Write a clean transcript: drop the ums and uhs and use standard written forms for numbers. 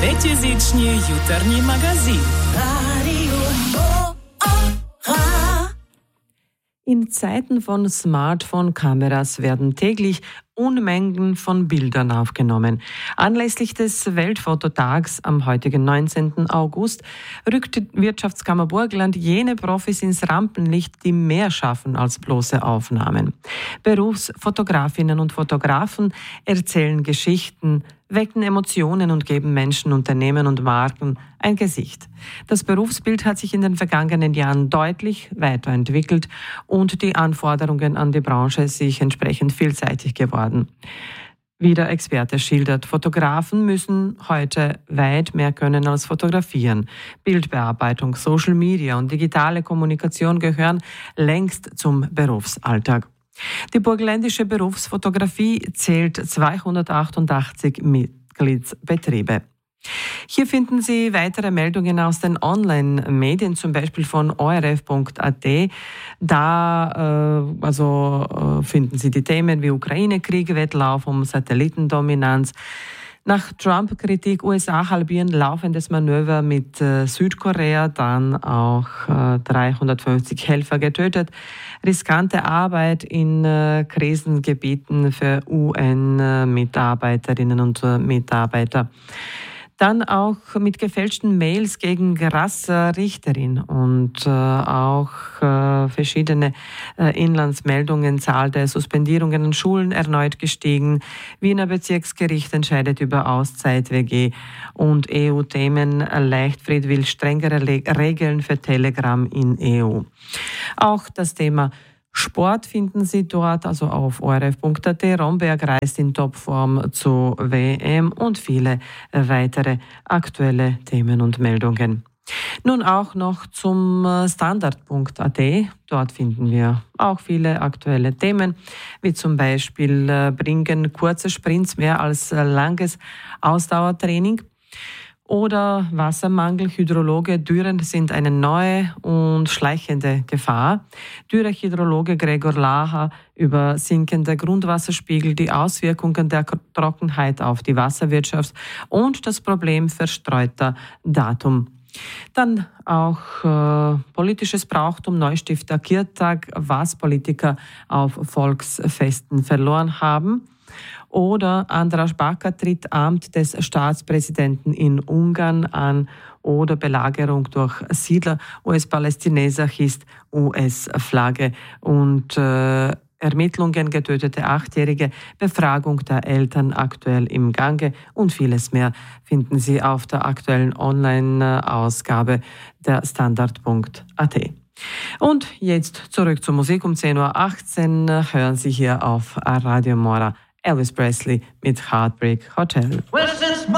Tretjezični jutarnji magazin. In Zeiten von Smartphone-Kameras werden täglich Unmengen von Bildern aufgenommen. Anlässlich des Weltfototags am heutigen 19. August rückt die Wirtschaftskammer Burgenland jene Profis ins Rampenlicht, die mehr schaffen als bloße Aufnahmen. Berufsfotografinnen und Fotografen erzählen Geschichten, wecken Emotionen und geben Menschen, Unternehmen und Marken ein Gesicht. Das Berufsbild hat sich in den vergangenen Jahren deutlich weiterentwickelt und die Anforderungen an die Branche sich entsprechend vielseitig geworden. Wie der Experte schildert, Fotografen müssen heute weit mehr können als fotografieren. Bildbearbeitung, Social Media und digitale Kommunikation gehören längst zum Berufsalltag. Die burgenländische Berufsfotografie zählt 288 Mitgliedsbetriebe. Hier finden Sie weitere Meldungen aus den Online-Medien, zum Beispiel von orf.at. Da finden Sie die Themen wie Ukraine-Krieg, Wettlauf um Satellitendominanz. Nach Trump-Kritik USA halbieren laufendes Manöver mit Südkorea, dann auch 350 Helfer getötet. Riskante Arbeit in Krisengebieten für UN-Mitarbeiterinnen und Mitarbeiter. Dann auch mit gefälschten Mails gegen Grasser-Richterin und auch verschiedene Inlandsmeldungen, Zahl der Suspendierungen an Schulen erneut gestiegen. Wiener Bezirksgericht entscheidet über Auszeit-WG und EU-Themen. Leichtfried will strengere Regeln für Telegram in EU. Auch das Thema Sport finden Sie dort, also auf orf.at. Romberg reist in Topform zu WM und viele weitere aktuelle Themen und Meldungen. Nun auch noch zum Standard.at. Dort finden wir auch viele aktuelle Themen, wie zum Beispiel bringen kurze Sprints mehr als langes Ausdauertraining. Oder Wassermangel, Hydrologe, Dürren sind eine neue und schleichende Gefahr. Dürre-Hydrologe Gregor Laha über sinkende Grundwasserspiegel, die Auswirkungen der Trockenheit auf die Wasserwirtschaft und das Problem verstreuter Datum. Dann auch politisches Brauchtum, Neustifter Kirtag, was Politiker auf Volksfesten verloren haben. Oder Andras Backer tritt Amt des Staatspräsidenten in Ungarn an. Oder Belagerung durch Siedler, US-Palästinenser hisst US-Flagge. Und Ermittlungen, getötete 8-Jährige, Befragung der Eltern aktuell im Gange und vieles mehr finden Sie auf der aktuellen Online-Ausgabe der Standard.at. Und jetzt zurück zur Musik. Um 10.18 Uhr hören Sie hier auf Radio Mora Elvis Presley mit Heartbreak Hotel.